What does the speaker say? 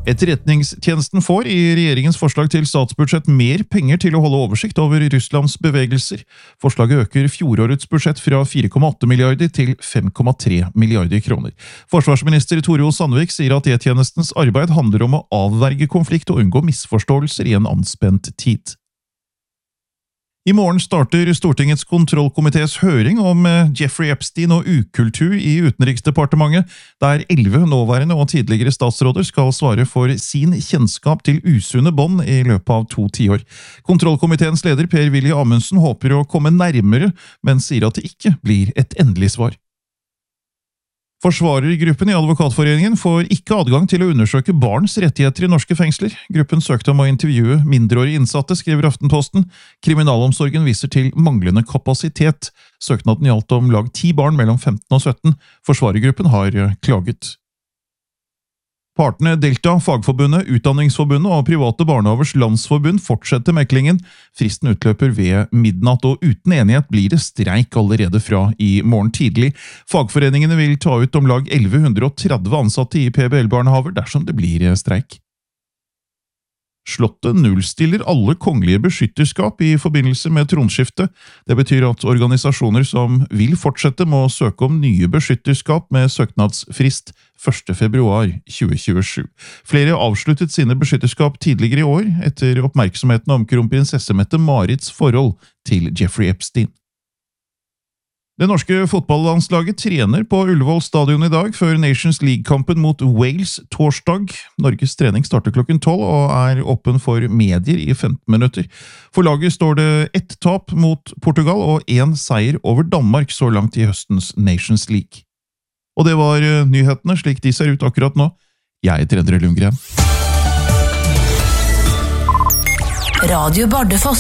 Etterretningstjenesten får i regjeringens forslag til statsbudsjett mer penger til å holde oversikt over Russlands bevegelser. Forslaget øker fjorårets budsjett fra 4,8 milliarder til 5,3 milliarder kroner. Forsvarsminister Tore O. Sandvik sier at E-tjenestens arbeid handler om å avverge konflikt og unngå misforståelser i en anspent tid. I morgen starter Stortingets kontrollkomités høring om Jeffrey Epstein og ukultur i Utenriksdepartementet, der 11 nåværende og tidligere statsråder skal svare for sin kjennskap til usunne bånd i løpet av 2 tiår. Kontrollkomiteens leder Per-Willy Amundsen håper å komme nærmere, men sier at det ikke blir et endelig svar. Forsvarergruppen i Advokatforeningen får ikke adgang til å undersøke barns rettigheter i norske fengsler. Gruppen søkte om å intervjue mindreårige innsatte, skriver Aftenposten. Kriminalomsorgen viser til manglende kapasitet. Søknaden gjaldt om lag 10 barn mellom 15 og 17. Forsvarergruppen har klaget. Partene Delta, Fagforbundet, Utdanningsforbundet og Private Barnehavers Landsforbund fortsetter meklingen. Fristen utløper ved midnatt, og uten enighet blir det streik allerede fra i morgen tidlig. Fagforeningene vil ta ut om lag 1130 ansatte i PBL-barnehaver dersom det blir streik. Slottet nullstiller alle kongelige beskytterskap i forbindelse med tronskiftet. Det betyr at organisasjoner som vil fortsette må søke om nye beskytterskap med søknadsfrist 1. februar 2027. Flere avsluttet sine beskytterskap tidligere i år etter oppmerksomheten om kronprinsesse Mette-Marits forhold til Jeffrey Epstein. Det norske fotballandslaget trener på Ullevål stadion i dag før Nations League-kampen mot Wales torsdag. Norges trening starter klokken 12 og er åpen for medier i 15 minutter. For laget står det 1 tap mot Portugal og 1 seier over Danmark så langt i høstens Nations League. Og det var nyhetene slik de ser ut akkurat nå. Jeg heter Endre Lundgren. Radio Bardufoss.